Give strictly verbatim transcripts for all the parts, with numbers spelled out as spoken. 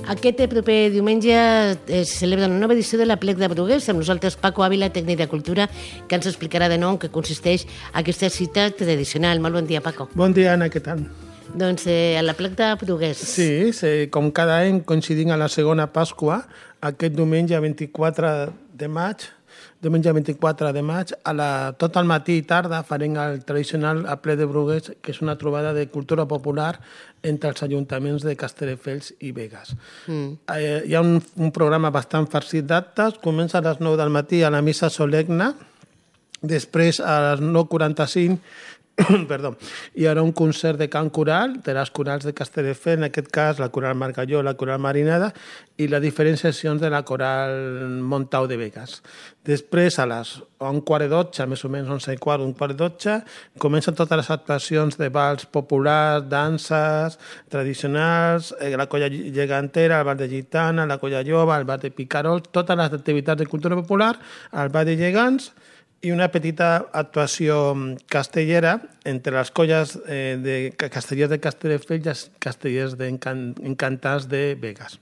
Aquest proper diumenge es celebra una nova edició de l'Aplec de Brugués, amb nosaltres Paco Ávila, tècnic de Cultura, que ens explicarà de nou en què consisteix aquesta cita tradicional. Molt bon dia, Paco. Bon dia, Anna, què tal? Doncs eh, a l'Aplec de Brugués. Sí, sí, com cada any coincidint a la segona Pasqua, aquest diumenge vint-i-quatre de maig, diumenge vint-i-quatre de maig, a la, tot el matí i tarda farem el tradicional Aplec de Brugués, que és una trobada de cultura popular entre els ajuntaments de Castelldefels i Begues. Mm. Eh, hi ha un, un programa bastant farcit d'actes, comença a les nou del matí a la missa solemne, després a les nou quaranta-cinc perdó, hi haurà un concert de cant coral de les corals de Castelldefels, en aquest cas la coral Margalló, la coral Marinada i les diferents seccions de la coral Montau de Begues. Després, a les un quart de dotze, més o menys onze i quart, un quart de dotze, comencen totes les actuacions de balls populars, danses tradicionals, la colla gegantera, el ball de gitana, la colla lloba, el ball de picarols, totes les activitats de cultura popular, el ball de gegants, i una petita actuació castellera entre les colles eh, de castellers de Castelldefels i els castellers d'encantats de Begues.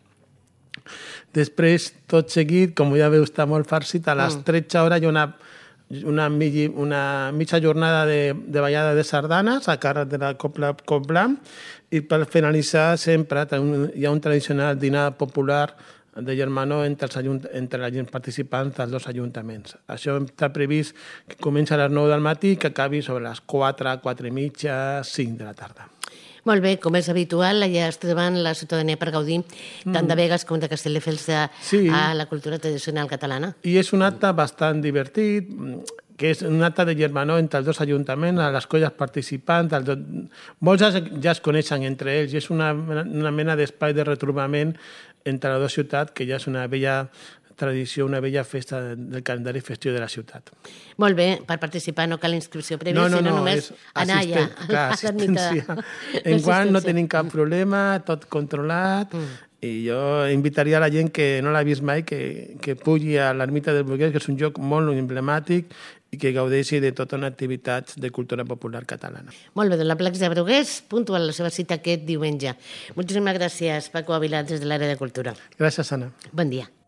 Després, tot seguit, com ja veu, està molt farcit, a les tretze hores hi ha una, una, migi, una mitja jornada de, de ballada de sardanes a càrrec de la Copla Coplam, i per finalitzar sempre hi ha un tradicional dinar popular de germanor entre, els ajunt... entre la gent participants dels dos ajuntaments. Això està previst que comença a les nou del matí i que acabi sobre les quatre, quatre i mitja, cinc de la tarda. Molt bé, com és habitual, allà es troben la ciutadania per gaudir tant de Begues com de Castelldefels de, sí. a la cultura tradicional catalana. I és un acte bastant divertit, que és un acte de germanor entre els dos ajuntaments, a les colles participants, els dos... molts ja es coneixen entre ells, i és una, una mena d'espai de retrobament entre les dues ciutats, que ja és una vella tradició, una vella festa del calendari festiu de la ciutat. Molt bé, per participar no cal inscripció prèvia, no, no, sinó no, només anar allà. Clar, assistència. Enguany no tenim cap problema, tot controlat, mm. i jo invitaria a la gent que no l'ha vist mai que, que pugi a l'Ermita del Brugués, que és un lloc molt emblemàtic i que gaudeixi de tota una activitat de cultura popular catalana. Molt bé, doncs l'Aplec de Brugués puntual la seva cita aquest diumenge. Moltíssimes gràcies, Paco Ávila, des de l'àrea de Cultura. Gràcies, Anna. Bon dia.